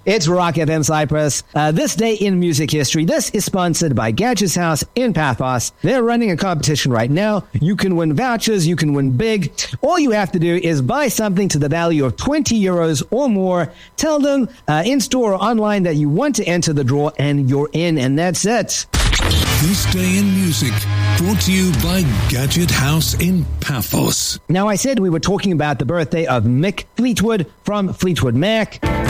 It's Rock FM Cyprus. This day in music history. This is sponsored by Gadget's House in Paphos. They're running a competition right now. You can win vouchers. You can win big. All you have to do is buy something to the value of 20 euros or more. Tell them in store or online that you want to enter the draw, and you're in, and that's it. This Day in Music, brought to you by Gadget House in Paphos. Now, I said we were talking about the birthday of Mick Fleetwood from Fleetwood Mac.